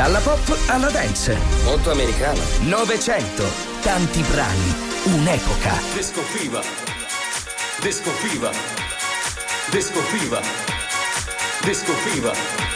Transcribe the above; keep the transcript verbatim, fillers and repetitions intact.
Dalla pop alla dance. Molto americano. Novecento. Tanti brani. Un'epoca. Disco Fever. Disco Fever. Disco Fever. Disco Fever.